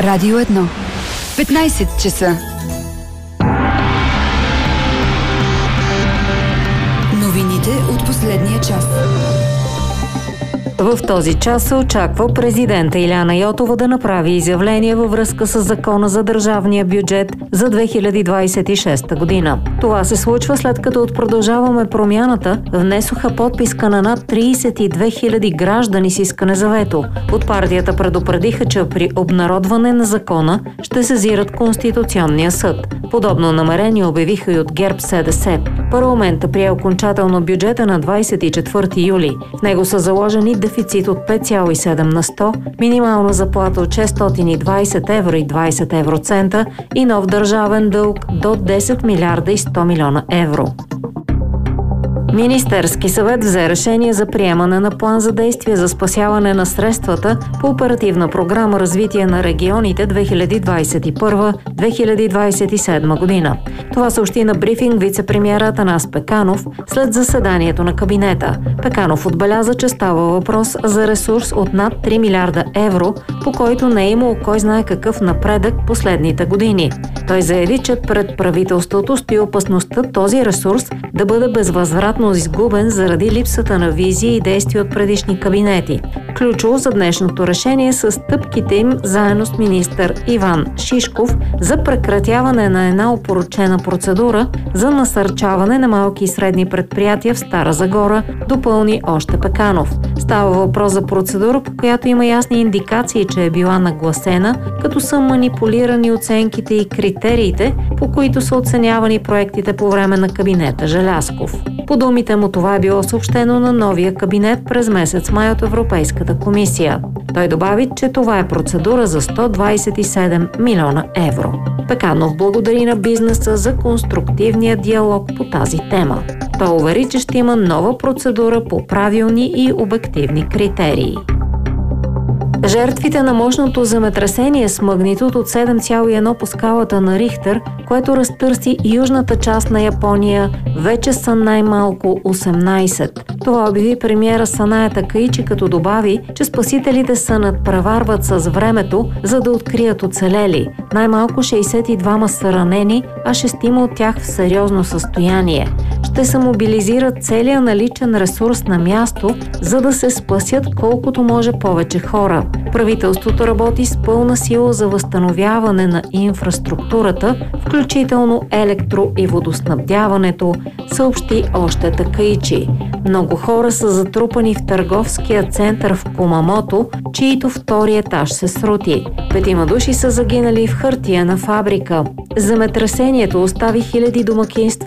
Радио 1. 15 часа. Новините от последния час. В този час се очаква президента Илияна Йотова да направи изявление във връзка с закона за държавния бюджет за 2026 година. Това се случва след като от Продължаваме промяната внесоха подписка на над 32 000 граждани с искане за вето. От партията предупредиха, че при обнародване на закона ще сезират Конституционния съд. Подобно намерение обявиха и от ГЕРБ-СДС. Парламентът прие окончателно бюджета на 24 юли. В него са заложени дефицит от 5,7%, минимална заплата от 620 евро и 20 евроцента и нов държавен дълг до 10 милиарда и 100 милиона евро. Министерски съвет взе решение за приемане на план за действие за спасяване на средствата по оперативна програма Развитие на регионите 2021-2027 година. Това съобщи на брифинг вице-премиера Атанас Пеканов след заседанието на кабинета. Пеканов отбеляза, че става въпрос за ресурс от над 3 милиарда евро, по който не е имало кой знае какъв напредък последните години. Той заяви, че пред правителството стои опасността този ресурс да бъде безвъзвратно изгубен заради липсата на визия и действия от предишни кабинети. Ключово за днешното решение са стъпките им заедно с министър Иван Шишков за прекратяване на една опорочена процедура за насърчаване на малки и средни предприятия в Стара Загора, допълни още Пеканов. Става въпрос за процедура, по която има ясни индикации, че е била нагласена, като са манипулирани оценките и критериите, по които са оценявани проектите по време на кабинета Желязков. По думите му това е било съобщено на новия кабинет през месец май от Европейската комисия. Той добави, че това е процедура за 127 милиона евро. Пеканов благодари на бизнеса за конструктивния диалог по тази тема. Той увери, че ще има нова процедура по правилни и обективни критерии. Жертвите на мощното земетресение с магнитуд от 7,1 по скалата на Рихтер, което разтърси южната част на Япония, вече са най-малко 18. Това обяви премиера Саная Такаичи, като добави, че спасителите се надпреварват с времето, за да открият оцелели. Най-малко 62 са ранени, а 6 от тях в сериозно състояние. Ще се мобилизират целия наличен ресурс на място, за да се спасят колкото може повече хора. Правителството работи с пълна сила за възстановяване на инфраструктурата, включително електро- и водоснабдяването, съобщи още Такаичи. Много хора са затрупани в търговския център в Кумамото, чието втори етаж се срути. 5 души са загинали в хартиена фабрика. Земетресението остави хиляди домакинства